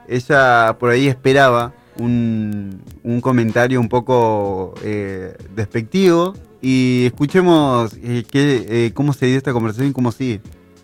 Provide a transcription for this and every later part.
ella por ahí esperaba un comentario un poco despectivo, y escuchemos cómo se dio esta conversación y cómo sigue.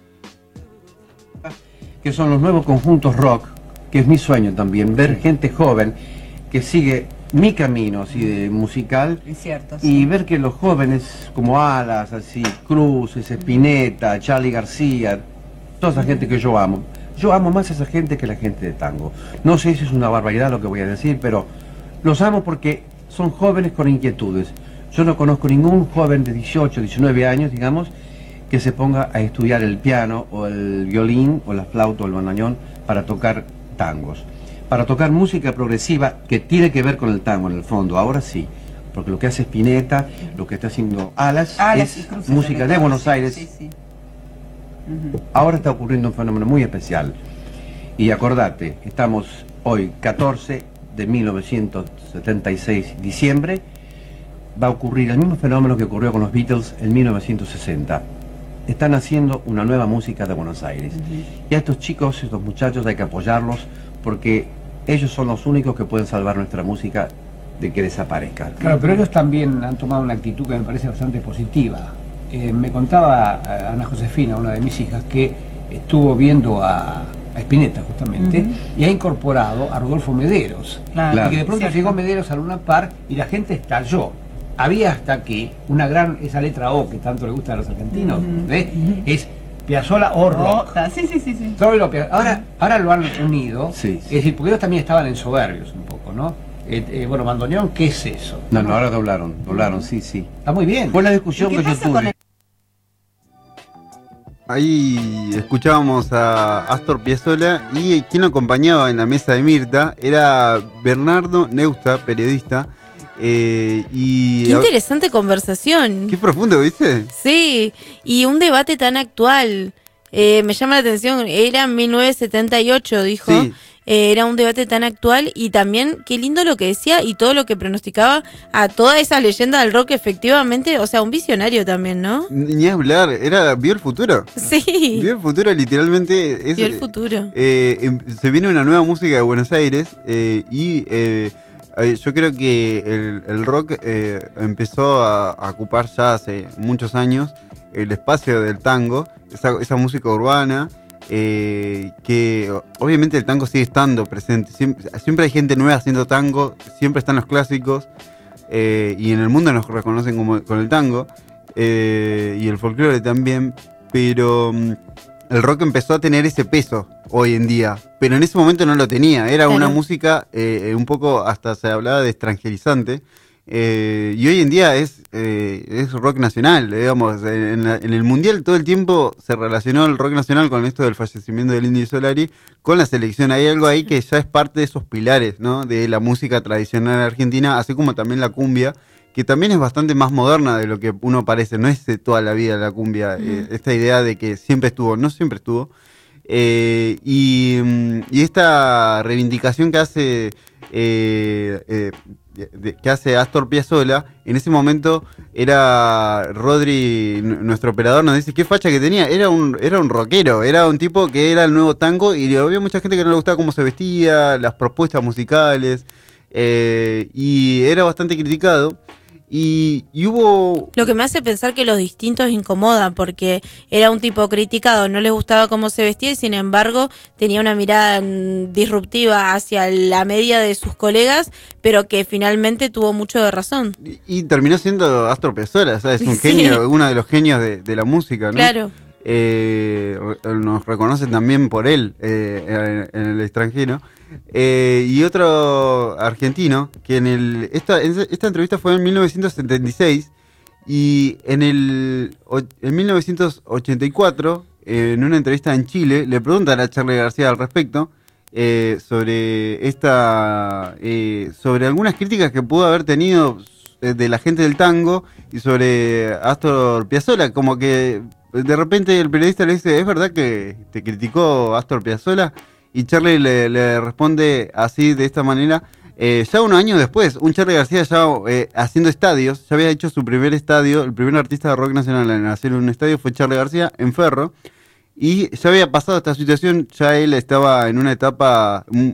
Que son los nuevos conjuntos rock, que es mi sueño también, ver gente joven que sigue mi camino así de musical, Es cierto, y sí. ver que los jóvenes como Alas, así, Cruz, Spinetta, Charly García, toda esa gente que yo amo más a esa gente que la gente de tango. No sé si es una barbaridad lo que voy a decir, pero los amo porque son jóvenes con inquietudes. Yo no conozco ningún joven de 18, 19 años, digamos, que se ponga a estudiar el piano o el violín o la flauta o el bandoneón para tocar tangos, para tocar música progresiva que tiene que ver con el tango en el fondo. Ahora sí, porque lo que hace Spinetta, lo que está haciendo Alas Alas y es Cruz música también, de ¿no? Buenos Sí, Aires. sí, sí. Ahora está ocurriendo un fenómeno muy especial. Y acordate, estamos hoy 14 de 1976, diciembre, va a ocurrir el mismo fenómeno que ocurrió con los Beatles en 1960. Están haciendo una nueva música de Buenos Aires. Y a estos chicos, estos muchachos, hay que apoyarlos porque ellos son los únicos que pueden salvar nuestra música de que desaparezca. Claro, pero ellos también han tomado una actitud que me parece bastante positiva. Me contaba Ana Josefina, una de mis hijas, que estuvo viendo a Spinetta justamente, y ha incorporado a Rodolfo Mederos. Claro. Y que de pronto Cierto. llegó Mederos a Luna Park y la gente estalló. Había hasta aquí esa letra O que tanto le gusta a los argentinos, ¿ves? Es Piazzolla o rock. Sí, sí, sí, sí. Solo ahora lo han unido, Sí, es sí. decir, porque ellos también estaban en soberbios un poco, ¿no? Bueno, bandoneón, ¿qué es eso? No, ahora doblaron, sí, sí. Está muy bien. Fue la discusión ¿Y que qué yo pasa con tuve. el- Ahí escuchábamos a Astor Piazzolla, y quien lo acompañaba en la mesa de Mirta era Bernardo Neusta, periodista. Qué interesante conversación. Qué profundo, ¿viste? Sí, y un debate tan actual. Me llama la atención, era en 1978, dijo. Sí. Era un debate tan actual, y también qué lindo lo que decía y todo lo que pronosticaba a toda esa leyenda del rock, efectivamente. O sea, un visionario también, ¿no? Ni hablar, vio el futuro. Sí, Vio el futuro, literalmente. vio el futuro. Se viene una nueva música de Buenos Aires, yo creo que el rock empezó a ocupar ya hace muchos años el espacio del tango, esa música urbana, que obviamente el tango sigue estando presente. Siempre hay gente nueva haciendo tango, siempre están los clásicos, y en el mundo nos reconocen con el tango, y el folclore también, pero el rock empezó a tener ese peso hoy en día, pero en ese momento no lo tenía. Era Claro. una música un poco, hasta se hablaba de extranjerizante, y hoy en día es rock nacional, digamos. En el mundial todo el tiempo se relacionó el rock nacional con esto del fallecimiento del Indio Solari, con la selección. Hay algo ahí que ya es parte de esos pilares, ¿no?, de la música tradicional argentina, así como también la cumbia, que también es bastante más moderna de lo que uno parece. No es de toda la vida la cumbia, esta idea de que siempre estuvo, no siempre estuvo. Y esta reivindicación que hace Astor Piazzolla, en ese momento era Rodri, nuestro operador, nos dice qué facha que tenía. Era un rockero, era un tipo que era el nuevo tango, y había mucha gente que no le gustaba cómo se vestía, las propuestas musicales, y era bastante criticado. Y hubo... Lo que me hace pensar que los distintos incomodan, porque era un tipo criticado, no les gustaba cómo se vestía, y sin embargo tenía una mirada disruptiva hacia la media de sus colegas, pero que finalmente tuvo mucho de razón. Y terminó siendo Astor Piazzolla, o sea, es un Sí. genio, uno de los genios de la música, ¿no? Claro. Nos reconocen también por él en el extranjero. Y otro argentino que esta entrevista fue en 1976, y en 1984, en una entrevista en Chile, le preguntan a Charly García al respecto, sobre algunas críticas que pudo haber tenido de la gente del tango y sobre Astor Piazzolla. Como que de repente el periodista le dice: ¿es verdad que te criticó Astor Piazzolla? Y Charly le responde así, de esta manera. Ya unos años después, un Charly García ya haciendo estadios, ya había hecho su primer estadio. El primer artista de rock nacional en hacer un estadio fue Charly García, en Ferro. Y ya había pasado esta situación, ya él estaba en una etapa